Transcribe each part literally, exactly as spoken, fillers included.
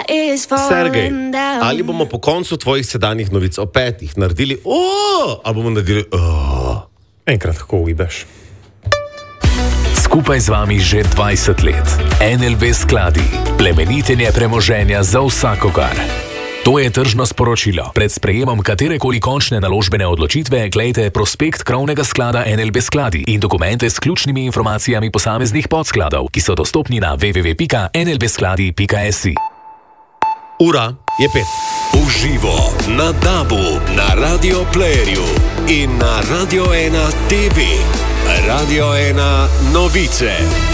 Sergej, ali bomo po koncu tvojih sedanjih novic o petih naredili o, ali bomo naredili o? Enkrat tako uideš. Skupaj z vami že dvajset let. N L B skladi. Plemenitenje premoženja za vsakogar. To je tržno sporočilo. Pred sprejemom katerekoli končne naložbene odločitve glejte prospekt krovnega sklada N L B skladi in dokumente s ključnimi informacijami posameznih podskladov, ki so dostopni na w w w pika n l b skladi pika s i. Ura je pet. Uživo na Dabu, na Radio Playerju in na Radio ena T V. Radio ena novice.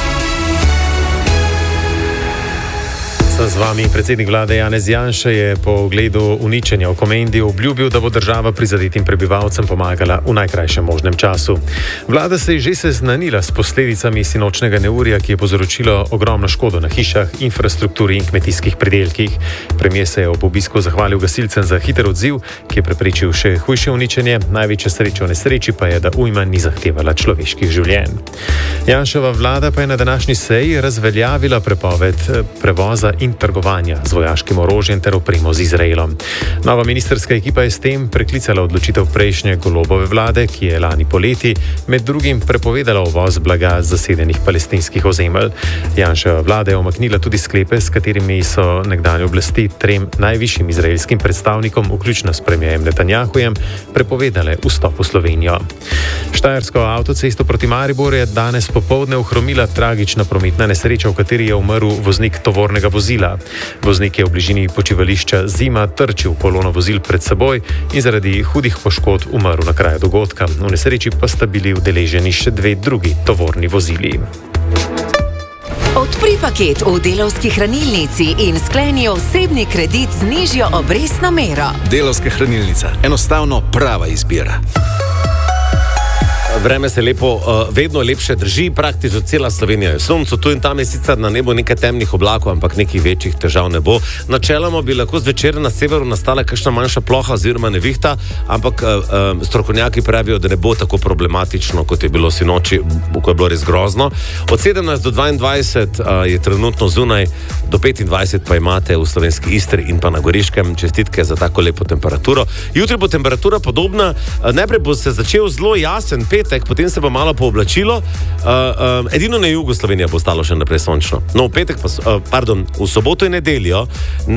Sem z vami, predsednik vlade Janez Janša je po ogledu uničenja v Komendi obljubil, da bo država prizadetim prebivalcem pomagala v najkrajšem možnem času. Vlada se je že seznanila s posledicami sinočnega neurja, ki je povzročilo ogromno škodo na hišah, infrastrukturi in kmetijskih pridelkih. Premier se je ob obisku zahvalil gasilcem za hiter odziv, ki je preprečil še hujše uničenje. Največja sreča v nesreči pa je, da ujma ni zahtevala človeških življenj. Janševa vlada pa je na današnji seji razveljavila prepoved prevoza in trgovanja z vojaškim orožjem ter opremo z Izraelom. Nova ministrska ekipa je s tem preklicala odločitev prejšnje Golobove vlade, ki je lani poleti med drugim prepovedala uvoz blaga z zasedenih palestinskih ozemelj. Janševa vlada je omaknila tudi sklepe, s katerimi so nekdanje oblasti trem najvišjim izraelskim predstavnikom, vključno s premierjem Netanjahujem, prepovedale vstop v Slovenijo. Štajersko avtocesto proti Mariboru je danes popoldne ohromila tragična prometna nesreča, v kateri je umrl voznik tovornega vozila. Voznik je v bližini počivališča Zima trčil kolono vozil pred seboj in zaradi hudih poškodb umrl na kraju dogodka. V nesreči pa sta bili udeleženi še dve drugi tovorni vozili. Odpri paket v Delavski hranilnici in skleni osebni kredit z nižjo obrestno mero. Delavska hranilnica. Enostavno prava izbira. Vreme se lepo, uh, vedno lepše drži, praktično cela Slovenija je sonco, tu in tam je sicer na nebu nekaj temnih oblakov, ampak nekih večjih težav ne bo. Načeloma bi lahko zvečer na severu nastala kakšna manjša ploha oziroma nevihta, ampak uh, uh, strokovnjaki pravijo, da ne bo tako problematično, kot je bilo sinoči, ko je bilo res grozno. Od sedemnajst do dvaindvajset uh, je trenutno zunaj, do petindvajset pa imate v slovenski Istri in pa na Goriškem. Čestitke za tako lepo temperaturo. Jutri bo temperatura podobna, uh, najprej bo se začel zelo jasen pet, potem se bo malo pooblačilo, uh, uh, edino na jugu Slovenije bo ostalo še naprej sončno. No, v petek pa, uh, pardon, v soboto in nedeljo,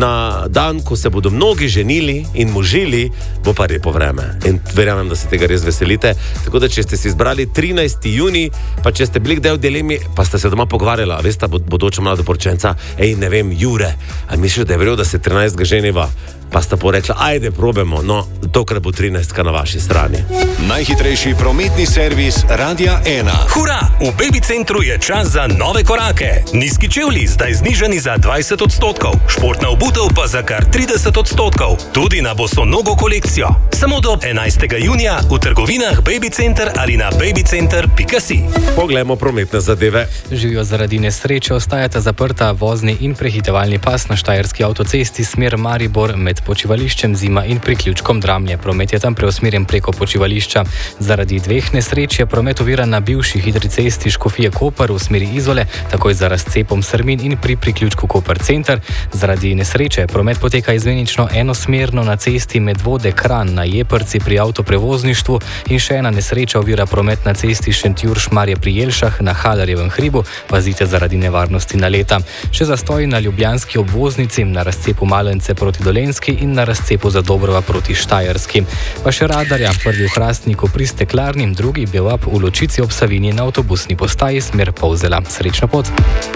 na dan, ko se bodo mnogi ženili in možili, bo pa lepo vreme. In verjamem, da se tega res veselite. Tako da, če ste si izbrali trinajsti junij, pa če ste bili kdaj v dilemi, pa ste se doma pogovarjali, veste, bodoča mladoporočenca, ej, ne vem, Jure, a misliš, da je verjel, da se trinajstega ženiva? Pa sta porekla, ajde, probemo, no, tokrat bo trinajstka na vaši strani. Najhitrejši prometni servis Radia ena. Hura! V Baby Centru je čas za nove korake. Nizki čevlji zdaj znižani za dvajset odstotkov, športna obutev pa za kar trideset odstotkov. Tudi na bosonogo kolekcijo. Samo do enajstega junija v trgovinah Baby Center ali na babycenter pika si. Poglejmo prometne zadeve. Živijo zaradi nesreče, ostajata zaprta vozni in prehitevalni pas na štajerski avtocesti smer Maribor med počivališčem Zima in priključkom Dramlje. Promet je tam preusmerjen preko počivališča. Zaradi dveh nesreč je promet oviran na bivši hitri cesti Škofije Koper v smeri Izole, takoj za razcepom Srmin in pri priključku Koper Center. Zaradi nesreče promet poteka izmenično enosmerno na cesti Medvode Kranj na Jeprci pri avtoprevozništvu in še ena nesreča ovira promet na cesti Šentjur Šmarje pri Jelšah na Halarjevem hribu. Pazite zaradi nevarnosti naleta. Še zastoj na ljubljanski obvoznici na razcepu Malence proti Dolenjski in na razcepu Zadobrova proti Štajerski. Pa še radarja, prvi v Hrastniku pri Steklarni, drugi Belap v Ločici ob Savinji na avtobusni postaji smer Polzela. Srečno pot!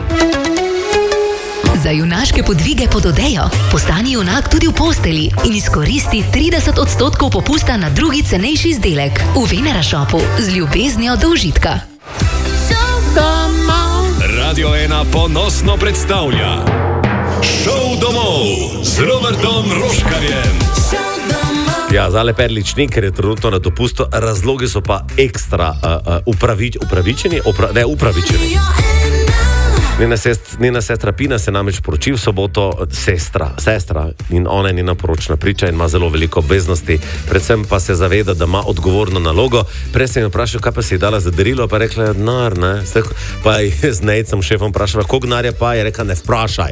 Za junaške podvige pod odejo postani junak tudi v posteli in izkoristi trideset odstotkov popusta na drugi cenejši izdelek v Venera Shopu z ljubeznijo do užitka. Radio ena ponosno predstavlja Šov domov z Robertom Roškarjem. Ja, Zale Perličnik, ker je trenutno na dopustu, razlogi so pa ekstra uh, uh, upravič, upravičeni, upra, ne upravičeni. Njena, sest, njena sestra Pina se namreč poroči v soboto, sestra, sestra in ona je njena poročna priča in ima zelo veliko obveznosti, predvsem pa se zaveda, da ima odgovorno nalogo. Prej sem jo vprašal, kaj pa si je dala za darilo, pa je rekla, denar, ne, pa je z nejcem šefom vprašala, koliko denarja pa, je rekla, ne vprašaj.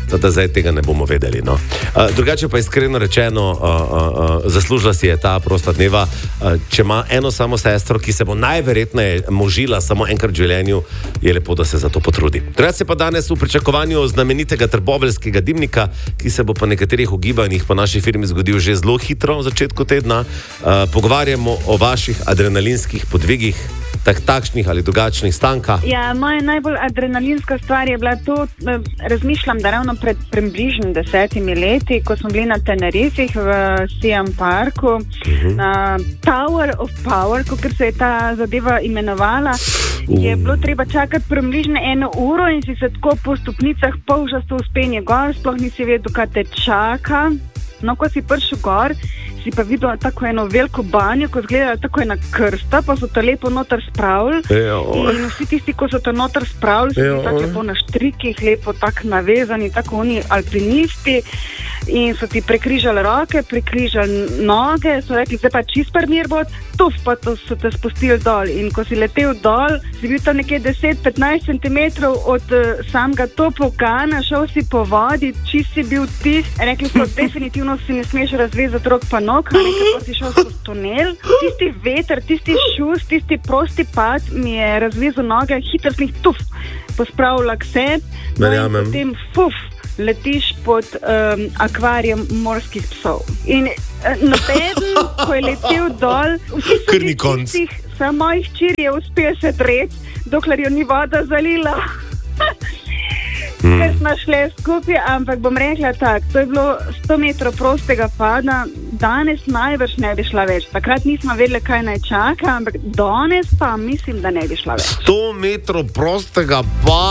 da, da zdaj tega ne bomo vedeli. No. Uh, drugače pa iskreno rečeno, uh, uh, uh, zaslužila si je ta prosta dneva. Uh, če ima eno samo sestro, ki se bo najverjetneje možila samo enkrat v življenju, je lepo, da se za to potrudi. Drugače pa danes v pričakovanju znamenitega trboveljskega dimnika, ki se bo po nekaterih ugibanjih po naši firmi zgodil že zelo hitro v začetku tedna, uh, pogovarjamo o vaših adrenalinskih podvigih, tak, takšnih ali drugačnih. Stanka. Ja, moja najbolj adrenalinska stvar je bila to, razmišljam, da ravno pred približno desetimi leti, ko smo bili na Tenerifih v Siam Parku, uh-huh. na Tower of Power, kot se je ta zadeva imenovala, uh. je bilo treba čakati približno eno uro in si se tako po stopnicah polžasto uspenje gor, sploh nisi vedel, kaj te čaka. No, ko si prišel gor, si pa videl tako eno veliko banjo, ko zgleda tako ena krsta, pa so to lepo noter spravili. In vsi tisti, ko so to noter spravili, so bili tako lepo na štrikih, lepo tako navezani, tako oni alpinisti. In so ti prekrižali roke, prekrižali noge, so rekli, zdaj pa čist primir bo, tuf, pa to so te spustili dol. In ko si letel dol, si bil tam nekje deset do petnajst centimetrov od uh, samega topogana, šel si po vodi, čist si bil tih. Rekli so, definitivno si ne smeš razvezati rok pa nog, nekaj pa si šel skozi tunel. Tisti veter, tisti šus, tisti prosti pad mi je razvezal noge, hitro sem jih tuf, pospravila k sebi, no in potem fuf, letiš pod um, akvarijem morskih psov. In uh, nobeden, ko je letel dol, vsi so bili čistih, samo mojih hčer je uspel se dreči, dokler jo ni voda zalila. Ker smo šli skupaj, ampak bom rekla tak, to je bilo sto metrov prostega pada, danes najbrž ne bi šla več. Takrat nismo vedeli, kaj naj čaka, ampak danes pa mislim, da ne bi šla več. sto metrov prostega pada.